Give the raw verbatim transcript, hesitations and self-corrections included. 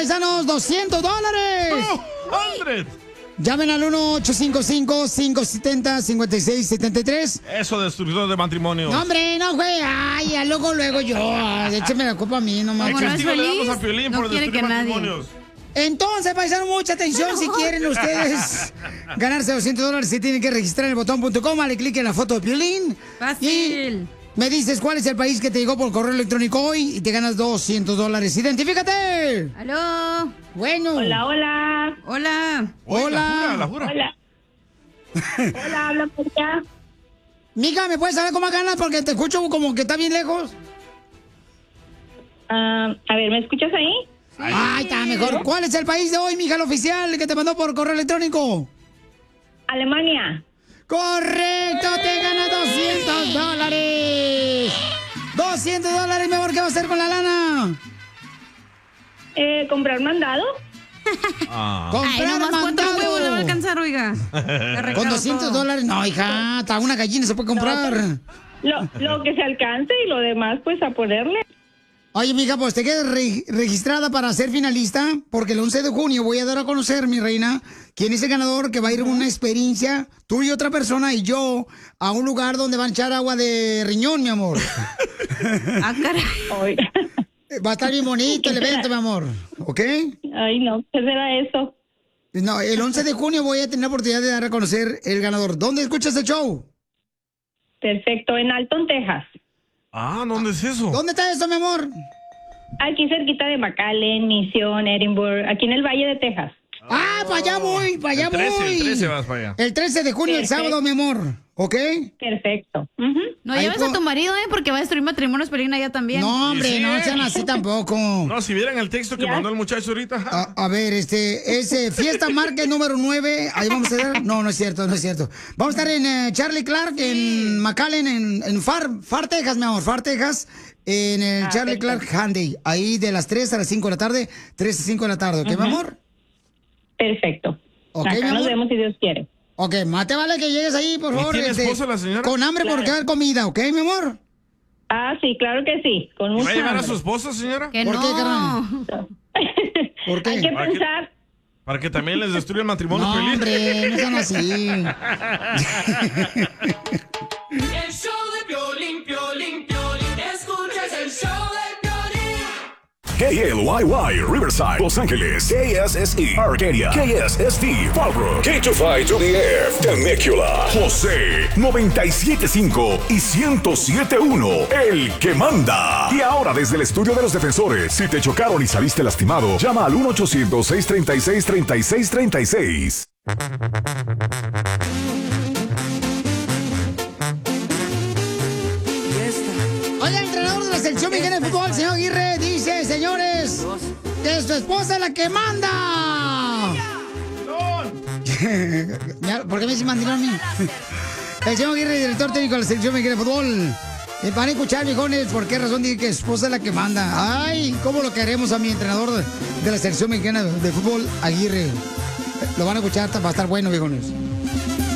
paisanos, doscientos dólares. ¡Oh, cien! Llamen al uno ocho cinco cinco, cinco siete cero, cinco seis siete tres. Eso, destructor de matrimonios. No, hombre, no, güey. Ay, ya luego, luego yo. Écheme la culpa a mí, no ¿Qué más. castigo le damos a Piolín por destruir matrimonios? Entonces, paisanos, mucha atención. Si quieren ustedes ganarse doscientos dólares, se tienen que registrar en el botón punto com. Dale clic en la foto de Piolín. Fácil. Y me dices cuál es el país que te llegó por correo electrónico hoy y te ganas doscientos dólares. ¡Identifícate! ¡Aló! Bueno. Hola, hola. Hola. Oye, Hola. La jura, la jura. Hola. Hola, habla por allá. Mica, ¿me puedes saber cómo ganas? Porque te escucho como que está bien lejos. Ah, a ver, ¿me escuchas ahí? Ay, está mejor. ¿Cuál es el país de hoy, mija, el oficial que te mandó por correo electrónico? Alemania. ¡Correcto! ¡Te ganas doscientos dólares! ¡doscientos dólares, mi amor! ¿Qué va a hacer con la lana? Eh, ¿Comprar mandado? Ah. Ay, ¡Comprar nomás cuántos mandado! huevos le va a alcanzar, oiga. Con doscientos dólares, no, hija, hasta una gallina se puede comprar. Lo, lo que se alcance y lo demás, pues, a ponerle. Oye, mija, pues te quedas re- registrada para ser finalista, porque el once de junio voy a dar a conocer, mi reina, quién es el ganador que va a ir a una experiencia, tú y otra persona y yo, a un lugar donde van a echar agua de riñón, mi amor. Ah, caray. Oiga. Va a estar bien bonito el evento, mi amor, ¿ok? Ay, no, ¿qué será eso? No, el once de junio voy a tener la oportunidad de dar a conocer el ganador. ¿Dónde escuchas el show? Perfecto, en Alton, Texas. Ah, ¿dónde es eso? ¿Dónde está esto, mi amor? Aquí cerquita de McAllen, Mission, Edinburgh, aquí en el Valle de Texas. Ah, para allá voy, para allá El trece, voy. el trece vas para allá. El trece de junio, el Perfecto. sábado, mi amor, ¿ok? Perfecto. Ujú. No Ahí lleves po- a tu marido, ¿eh? Porque va a destruir matrimonios, Pelín, allá también. No, hombre, Sí, sí, no eh. sean así tampoco. No, si vieran el texto que Ya. mandó el muchacho ahorita. A, a ver, este, ese Fiesta Market número nueve, ahí vamos a ver. No, no es cierto, no es cierto. Vamos a estar en eh, Charlie Clark, en McAllen, en, en Far, Far, Texas, mi amor, Far, Texas, en el Ah, Charlie perfecto. Clark Handy, ahí de las tres a las cinco de la tarde, tres a cinco de la tarde, ¿ok, mi amor? Perfecto. Ok, Acá mi nos amor. vemos si Dios quiere. Ok, más te vale que llegues ahí, por ¿Y favor. tiene este, esposa la señora? Con hambre Claro. porque va a haber comida, ¿ok, mi amor? Ah, sí, claro que sí. Con ¿Y mucha va a llevar a hambre. su esposa, señora? Que ¿Por no. qué, carnal? ¿Por qué? Hay que ¿Para qué? pensar. Para que también les destruya el matrimonio, No, Piolín. hombre, no sean así. El show de Piolín, Piolín, Piolín. Escuchas el show de Piolín. K L Y Y, Riverside, Los Ángeles. K S S E, Arcadia. K S S T, Fallbrook. K two five to the F, Temecula. José, noventa y siete punto cinco y ciento siete punto uno, el que manda. Y ahora desde el estudio de los defensores, si te chocaron y saliste lastimado, llama al uno ochocientos, seis treinta y seis, treinta y seis treinta y seis. Oye, el entrenador de la selección mexicana de fútbol, señor Aguirre, dice, señores, que su esposa es la que manda. Mira, ¿por qué me dice mandilón a mí? El señor Aguirre, director técnico de la selección mexicana de fútbol. Eh, van a escuchar, viejones, por qué razón dice que su esposa es la que manda. Ay, cómo lo queremos a mi entrenador de, de la selección mexicana de fútbol, Aguirre. Lo van a escuchar, va a estar bueno, viejones.